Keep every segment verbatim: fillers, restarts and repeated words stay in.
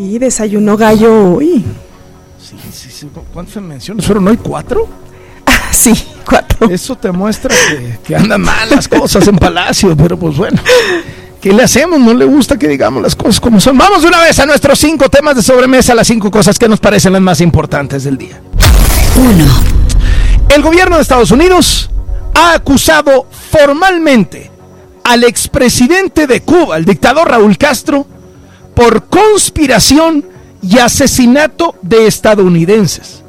Y desayunó gallo hoy. Sí, sí, sí. ¿Cuántas menciones fueron hoy? ¿Cuatro? Ah, sí, cuatro. Eso te muestra que, que andan mal las cosas en Palacio, pero pues bueno, ¿qué le hacemos? No le gusta que digamos las cosas como son. Vamos de una vez a nuestros cinco temas de sobremesa, las cinco cosas que nos parecen las más importantes del día. Uno. El gobierno de Estados Unidos ha acusado formalmente al expresidente de Cuba, el dictador Raúl Castro, por conspiración y asesinato de estadounidenses.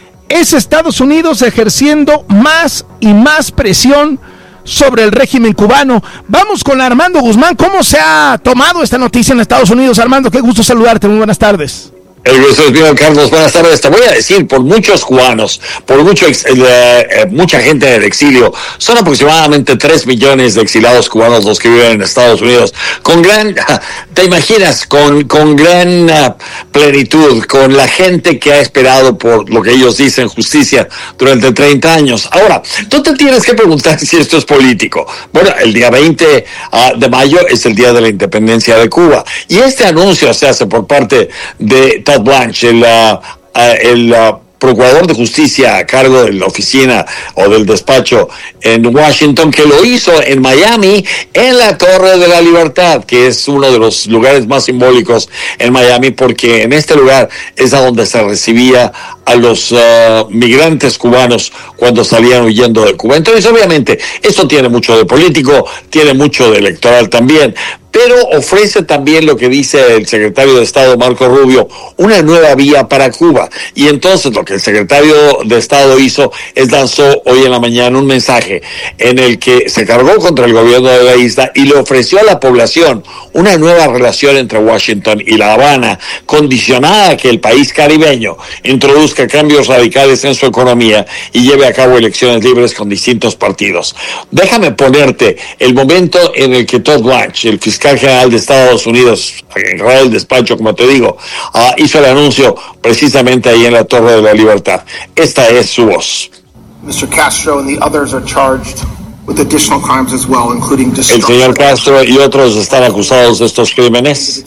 Es Estados Unidos ejerciendo más y más presión sobre el régimen cubano. Vamos con Armando Guzmán. ¿Cómo se ha tomado esta noticia en Estados Unidos? Armando, qué gusto saludarte. Muy buenas tardes. El gusto es mío, Carlos. Buenas tardes. Te voy a decir, por muchos cubanos, por mucho ex, eh, eh, mucha gente del exilio, son aproximadamente tres millones de exiliados cubanos los que viven en Estados Unidos, con gran, te imaginas, con, con gran uh, plenitud, con la gente que ha esperado por lo que ellos dicen justicia durante treinta años. Ahora, tú te tienes que preguntar si esto es político. Bueno, el día veinte uh, de mayo es el día de la independencia de Cuba, y este anuncio se hace por parte de Todd Blanche, el, uh, uh, el uh, procurador de justicia a cargo de la oficina o del despacho en Washington, que lo hizo en Miami, en la Torre de la Libertad, que es uno de los lugares más simbólicos en Miami, porque en este lugar es a donde se recibía a los uh, migrantes cubanos cuando salían huyendo de Cuba. Entonces, obviamente, esto tiene mucho de político, tiene mucho de electoral también, pero ofrece también lo que dice el secretario de Estado Marco Rubio, una nueva vía para Cuba. Y entonces lo que el secretario de Estado hizo es lanzó hoy en la mañana un mensaje en el que se cargó contra el gobierno de la isla y le ofreció a la población una nueva relación entre Washington y La Habana, condicionada a que el país caribeño introduzca cambios radicales en su economía y lleve a cabo elecciones libres con distintos partidos. Déjame ponerte el momento en el que Todd Blanche, el fiscal general de Estados Unidos, en el despacho, como te digo, uh, hizo el anuncio precisamente ahí en la Torre de la Libertad. Esta es su voz. mister Castro and the others are charged with additional crimes as well, including El señor Castro y otros están acusados de estos crímenes.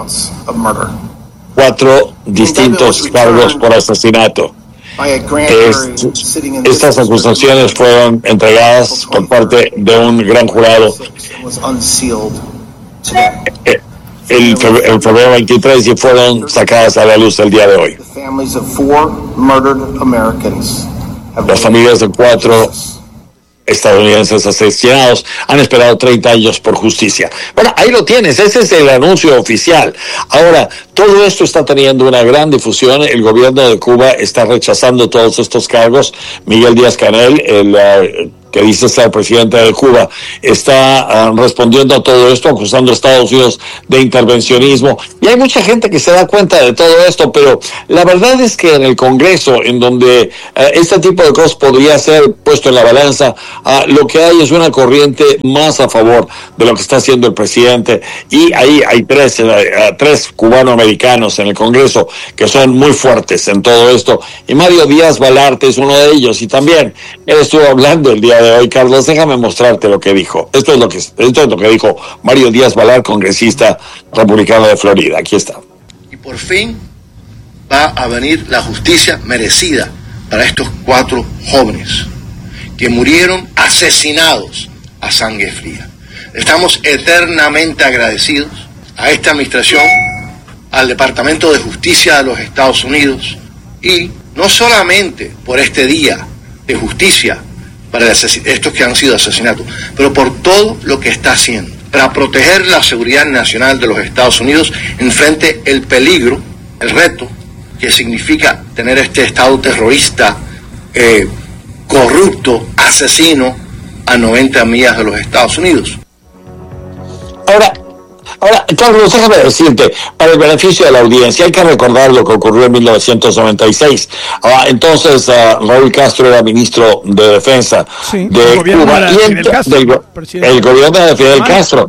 Cuatro distintos cargos por asesinato. Es, estas acusaciones fueron entregadas por parte de un gran jurado el, febrero, el febrero veintitrés y fueron sacadas a la luz el día de hoy. Las familias de cuatro estadounidenses asesinados han esperado treinta años por justicia. Bueno, ahí lo tienes, ese es el anuncio oficial. Ahora, todo esto está teniendo una gran difusión. El gobierno de Cuba está rechazando todos estos cargos. Miguel Díaz-Canel, el uh, que dice ser presidente de Cuba, está uh, respondiendo a todo esto, acusando a Estados Unidos de intervencionismo. Y hay mucha gente que se da cuenta de todo esto, pero la verdad es que en el Congreso, en donde uh, este tipo de cosas podría ser puesto en la balanza, uh, lo que hay es una corriente más a favor de lo que está haciendo el presidente. Y ahí hay tres, uh, tres cubanoamericanos en el Congreso que son muy fuertes en todo esto. Y Mario Díaz Balart es uno de ellos. Y también él estuvo hablando el día de hoy. Carlos, déjame mostrarte lo que dijo. Esto es lo que, esto es lo que dijo Mario Díaz Balart, congresista republicano de Florida. Aquí está. Y por fin va a venir la justicia merecida para estos cuatro jóvenes que murieron asesinados a sangre fría. Estamos eternamente agradecidos a esta administración, al Departamento de Justicia de los Estados Unidos, y no solamente por este día de justicia para estos que han sido asesinados, pero por todo lo que está haciendo para proteger la seguridad nacional de los Estados Unidos enfrente el peligro, el reto que significa tener este Estado terrorista, eh, corrupto, asesino a noventa millas de los Estados Unidos. Ahora, Ahora, Carlos, déjame decirte, para el beneficio de la audiencia, hay que recordar lo que ocurrió en mil novecientos noventa y seis. Ah, entonces, uh, Raúl Castro era ministro de Defensa sí, de Cuba. De y ent- Castro, del, el gobierno de Fidel Castro.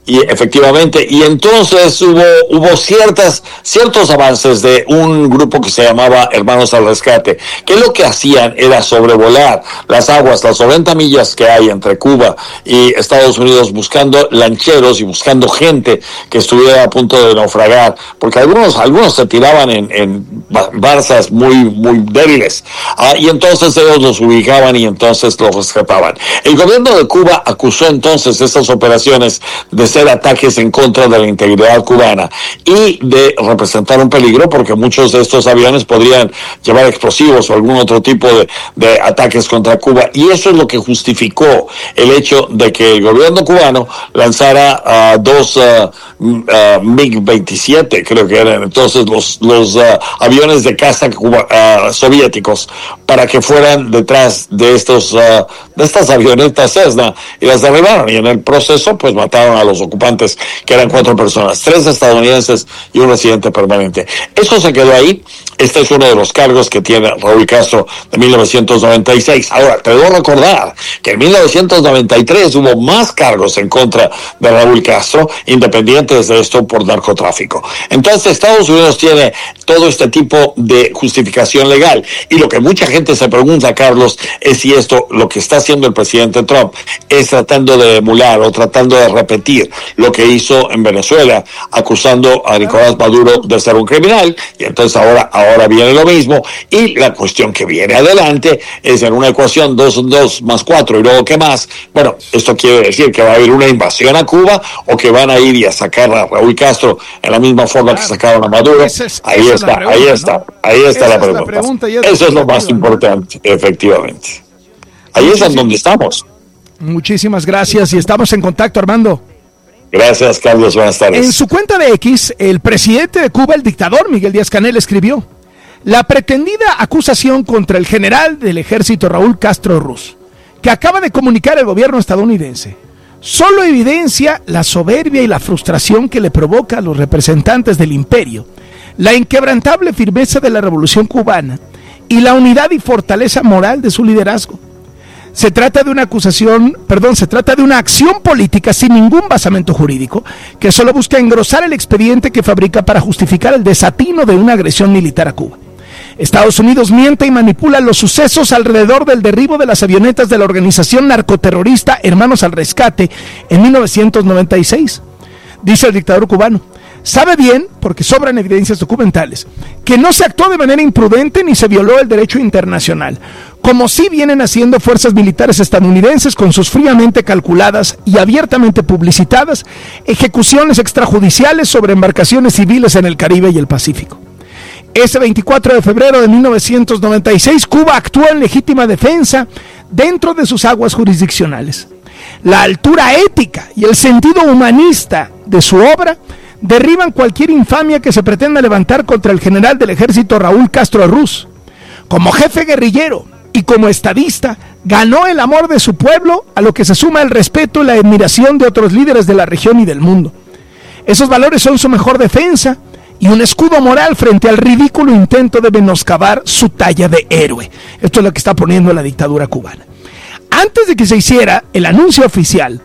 Y efectivamente, y entonces hubo hubo ciertas ciertos avances de un grupo que se llamaba Hermanos al Rescate, que lo que hacían era sobrevolar las aguas, las noventa millas que hay entre Cuba y Estados Unidos, buscando lancheros y buscando gente que estuviera a punto de naufragar, porque algunos algunos se tiraban en, en barzas muy muy débiles, ah, y entonces ellos los ubicaban y entonces los rescataban. El gobierno de Cuba acusó entonces estas operaciones de ser ataques en contra de la integridad cubana y de representar un peligro, porque muchos de estos aviones podrían llevar explosivos o algún otro tipo de, de ataques contra Cuba, y eso es lo que justificó el hecho de que el gobierno cubano lanzara uh, dos uh, uh, MiG veintisiete, creo que eran entonces los, los uh, aviones de caza cuba, uh, soviéticos, para que fueran detrás de estos uh, de estas avionetas Cessna, y las derribaron, y en el proceso pues mataron a los ocupantes, que eran cuatro personas, tres estadounidenses y un residente permanente. Eso se quedó ahí. Este es uno de los cargos que tiene Raúl Castro de mil novecientos noventa y seis. Ahora, te debo recordar que en mil novecientos noventa y tres hubo más cargos en contra de Raúl Castro, independientes de esto, por narcotráfico. Entonces, Estados Unidos tiene todo este tipo de justificación legal. Y lo que mucha gente se pregunta, Carlos, es si esto, lo que está haciendo el presidente Trump, es tratando de emular o tratando de repetir lo que hizo en Venezuela, acusando a Nicolás Maduro de ser un criminal, y entonces ahora, ahora viene lo mismo, y la cuestión que viene adelante es en una ecuación dos, dos más cuatro, y luego ¿qué más? Bueno, esto quiere decir que va a haber una invasión a Cuba, o que van a ir y a sacar a Raúl Castro en la misma forma que sacaron a Maduro. Es, ahí, está, pregunta, ahí está, ¿no? ahí está, la pregunta, la pregunta. Eso es lo más importante, efectivamente. Ahí es en donde estamos. Muchísimas gracias, y estamos en contacto, Armando. Gracias, Carlos, buenas tardes. En su cuenta de X, el presidente de Cuba, el dictador Miguel Díaz-Canel, escribió: la pretendida acusación contra el general del ejército Raúl Castro Ruz, que acaba de comunicar el gobierno estadounidense, solo evidencia la soberbia y la frustración que le provoca a los representantes del imperio, la inquebrantable firmeza de la revolución cubana y la unidad y fortaleza moral de su liderazgo. Se trata de una acusación, perdón, se trata de una acción política sin ningún basamento jurídico, que solo busca engrosar el expediente que fabrica para justificar el desatino de una agresión militar a Cuba. Estados Unidos miente y manipula los sucesos alrededor del derribo de las avionetas de la organización narcoterrorista Hermanos al Rescate en mil novecientos noventa y seis. Dice el dictador cubano: sabe bien, porque sobran evidencias documentales, que no se actuó de manera imprudente ni se violó el derecho internacional, como sí vienen haciendo fuerzas militares estadounidenses con sus fríamente calculadas y abiertamente publicitadas ejecuciones extrajudiciales sobre embarcaciones civiles en el Caribe y el Pacífico. Ese veinticuatro de febrero de mil novecientos noventa y seis, Cuba actuó en legítima defensa dentro de sus aguas jurisdiccionales. La altura ética y el sentido humanista de su obra derriban cualquier infamia que se pretenda levantar contra el general del ejército Raúl Castro Ruz. Como jefe guerrillero y como estadista, ganó el amor de su pueblo, a lo que se suma el respeto y la admiración de otros líderes de la región y del mundo. Esos valores son su mejor defensa y un escudo moral frente al ridículo intento de menoscabar su talla de héroe. Esto es lo que está poniendo la dictadura cubana. Antes de que se hiciera el anuncio oficial,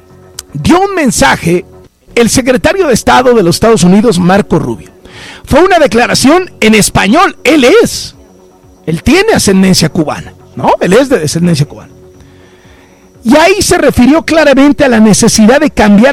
dio un mensaje el secretario de Estado de los Estados Unidos, Marco Rubio. Fue una declaración en español. Él es, él tiene ascendencia cubana, ¿no? Él es de descendencia cubana. Y ahí se refirió claramente a la necesidad de cambiar